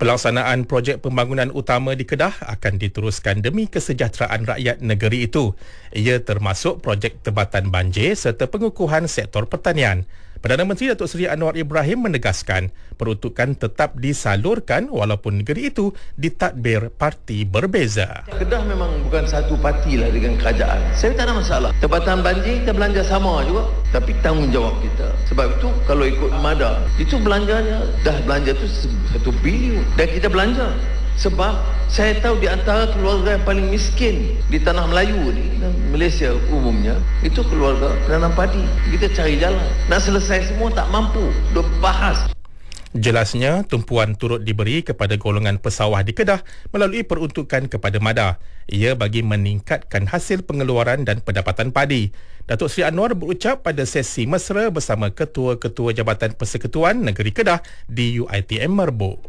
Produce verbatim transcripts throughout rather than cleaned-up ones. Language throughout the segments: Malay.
Pelaksanaan projek pembangunan utama di Kedah akan diteruskan demi kesejahteraan rakyat negeri itu. Ia termasuk projek tebatan banjir serta pengukuhan sektor pertanian. Perdana Menteri Datuk Seri Anwar Ibrahim menegaskan peruntukan tetap disalurkan walaupun negeri itu ditadbir parti berbeza. Kedah memang bukan satu parti lah dengan kerajaan. Saya tak ada masalah. Tebatan banjir kita belanja sama juga. Tapi tanggungjawab kita. Sebab itu kalau ikut MADA, itu belanjanya, dah belanja tu satu bilion. Dan kita belanja. Sebab saya tahu di antara keluarga yang paling miskin di tanah Melayu ni, Malaysia umumnya, itu keluarga penanam padi. Kita cari jalan. Nak selesai semua tak mampu. Duk bahas. Jelasnya, tumpuan turut diberi kepada golongan pesawah di Kedah melalui peruntukan kepada MADA. Ia bagi meningkatkan hasil pengeluaran dan pendapatan padi. Datuk Seri Anwar berucap pada sesi mesra bersama Ketua-Ketua Jabatan Persekutuan Negeri Kedah di U I T M Merbuk.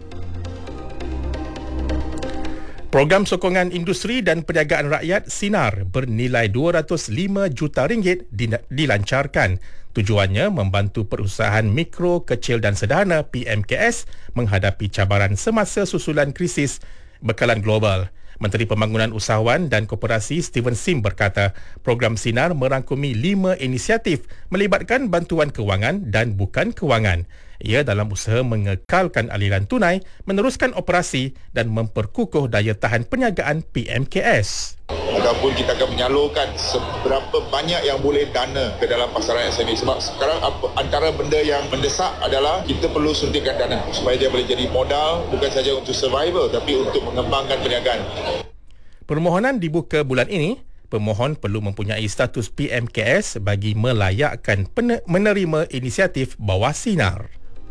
Program sokongan industri dan perniagaan rakyat Sinar bernilai dua ratus lima juta ringgit dilancarkan. Tujuannya membantu perusahaan mikro, kecil dan sederhana P M K S menghadapi cabaran semasa susulan krisis bekalan global. Menteri Pembangunan Usahawan dan Koperasi Steven Sim berkata, program Sinar merangkumi lima inisiatif melibatkan bantuan kewangan dan bukan kewangan. Ia dalam usaha mengekalkan aliran tunai, meneruskan operasi dan memperkukuh daya tahan perniagaan P M K S. Ataupun kita akan menyalurkan seberapa banyak yang boleh dana ke dalam pasaran S M E. Sebab sekarang antara benda yang mendesak adalah kita perlu suntikan dana supaya dia boleh jadi modal bukan saja untuk survival tapi untuk mengembangkan perniagaan. Permohonan dibuka bulan ini. Pemohon perlu mempunyai status P M K S bagi melayakkan menerima inisiatif bawah Sinar.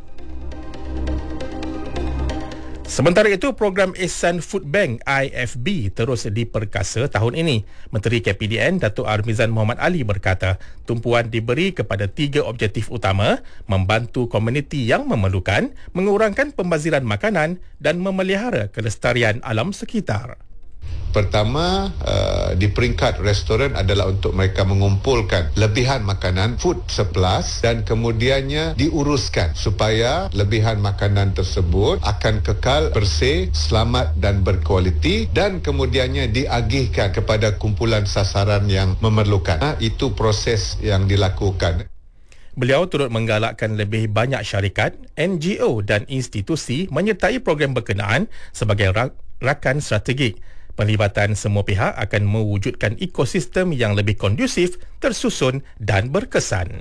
Sementara itu, program Ihsan Food Bank I F B terus diperkasa tahun ini. Menteri K P D N Datuk Armizan Muhammad Ali berkata, tumpuan diberi kepada tiga objektif utama, membantu komuniti yang memerlukan, mengurangkan pembaziran makanan dan memelihara kelestarian alam sekitar. Pertama, uh, di peringkat restoran adalah untuk mereka mengumpulkan lebihan makanan, food surplus, dan kemudiannya diuruskan supaya lebihan makanan tersebut akan kekal bersih, selamat dan berkualiti dan kemudiannya diagihkan kepada kumpulan sasaran yang memerlukan. Ha, itu proses yang dilakukan. Beliau turut menggalakkan lebih banyak syarikat, N G O dan institusi menyertai program berkenaan sebagai rakan strategik. Penlibatan semua pihak akan mewujudkan ekosistem yang lebih kondusif, tersusun dan berkesan.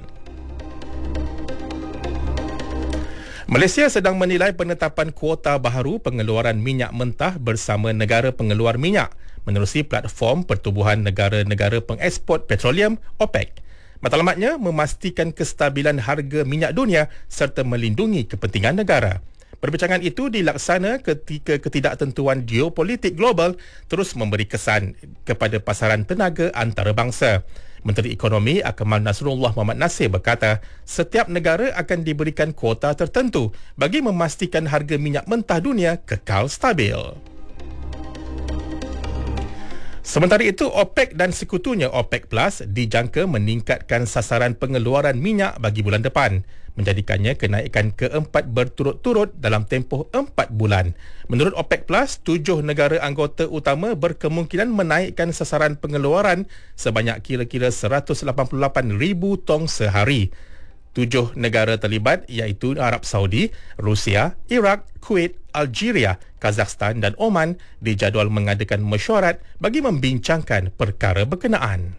Malaysia sedang menilai penetapan kuota baharu pengeluaran minyak mentah bersama negara pengeluar minyak menerusi platform Pertubuhan Negara-Negara Pengeksport Petroleum OPEC. Matlamatnya memastikan kestabilan harga minyak dunia serta melindungi kepentingan negara. Perbincangan itu dilaksana ketika ketidaktentuan geopolitik global terus memberi kesan kepada pasaran tenaga antarabangsa. Menteri Ekonomi Akmal Nasrullah Muhammad Nasir berkata, setiap negara akan diberikan kuota tertentu bagi memastikan harga minyak mentah dunia kekal stabil. Sementara itu, OPEC dan sekutunya OPEC Plus dijangka meningkatkan sasaran pengeluaran minyak bagi bulan depan, menjadikannya kenaikan keempat berturut-turut dalam tempoh empat bulan. Menurut OPEC Plus, tujuh negara anggota utama berkemungkinan menaikkan sasaran pengeluaran sebanyak kira-kira seratus lapan puluh lapan ribu tong sehari. Tujuh negara terlibat iaitu Arab Saudi, Rusia, Iraq, Kuwait, Algeria, Kazakhstan dan Oman dijadual mengadakan mesyuarat bagi membincangkan perkara berkenaan.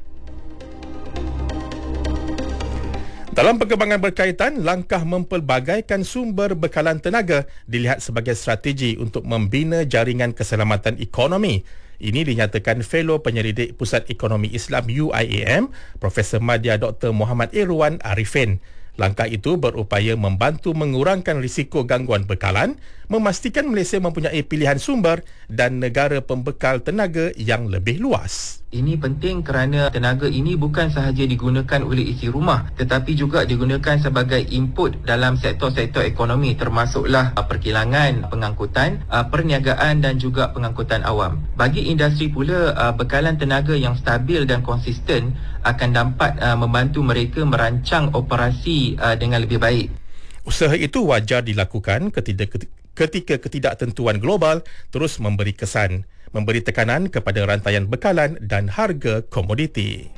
Dalam perkembangan berkaitan, langkah mempelbagaikan sumber bekalan tenaga dilihat sebagai strategi untuk membina jaringan keselamatan ekonomi. Ini dinyatakan Fellow Penyelidik Pusat Ekonomi Islam U I A M, Profesor Madya Doktor Muhammad Irwan Arifin. Langkah itu berupaya membantu mengurangkan risiko gangguan bekalan, memastikan Malaysia mempunyai pilihan sumber dan negara pembekal tenaga yang lebih luas. Ini penting kerana tenaga ini bukan sahaja digunakan oleh isi rumah tetapi juga digunakan sebagai input dalam sektor-sektor ekonomi termasuklah perkilangan, pengangkutan, perniagaan dan juga pengangkutan awam. Bagi industri pula, bekalan tenaga yang stabil dan konsisten akan dapat membantu mereka merancang operasi dengan lebih baik. Usaha itu wajar dilakukan ketika ketika ketidaktentuan global terus memberi kesan, memberi tekanan kepada rantaian bekalan dan harga komoditi.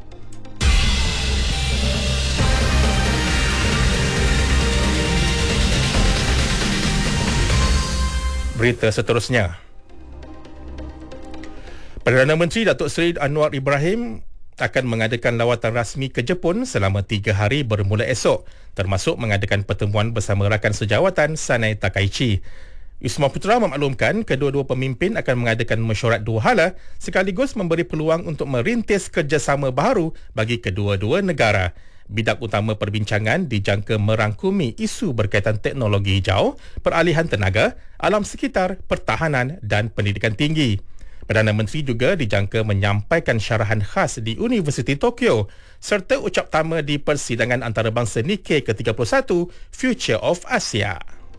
Berita seterusnya. Perdana Menteri Datuk Seri Anwar Ibrahim akan mengadakan lawatan rasmi ke Jepun selama tiga hari bermula esok, termasuk mengadakan pertemuan bersama rakan sejawatan Sanai Takaichi. Wisma Putra memaklumkan kedua-dua pemimpin akan mengadakan mesyuarat dua hala sekaligus memberi peluang untuk merintis kerjasama baharu bagi kedua-dua negara. Bidang utama perbincangan dijangka merangkumi isu berkaitan teknologi hijau, peralihan tenaga, alam sekitar, pertahanan dan pendidikan tinggi. Perdana Menteri juga dijangka menyampaikan syarahan khas di Universiti Tokyo serta ucap tama di persidangan antarabangsa Nikkei ke tiga puluh satu Future of Asia.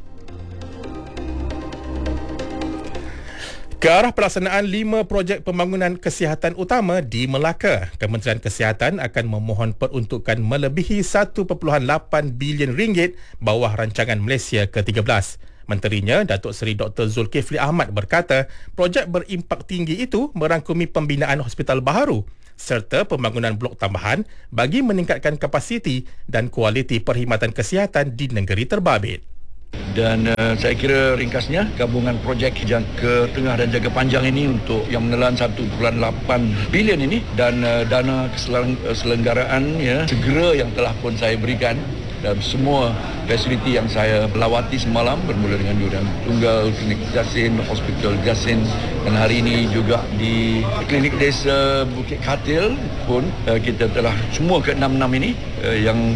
Ke arah pelaksanaan lima projek pembangunan kesihatan utama di Melaka, Kementerian Kesihatan akan memohon peruntukan melebihi satu perpuluhan lapan bilion ringgit bawah rancangan Malaysia ke tiga belas. Menterinya, Datuk Seri Doktor Zulkifli Ahmad berkata, projek berimpak tinggi itu merangkumi pembinaan hospital baharu serta pembangunan blok tambahan bagi meningkatkan kapasiti dan kualiti perkhidmatan kesihatan di negeri terbabit. Dan uh, saya kira ringkasnya gabungan projek jangka tengah dan jangka panjang ini untuk yang menelan satu perpuluhan lapan bilion ini dan uh, dana keselenggaraan ya, segera yang telah pun saya berikan dan semua fasiliti yang saya lawati semalam bermula dengan Yudan Tunggal, Klinik Jasin, Hospital Jasin dan hari ini juga di Klinik Desa Bukit Katil pun uh, kita telah semua ke enam enam ini uh, yang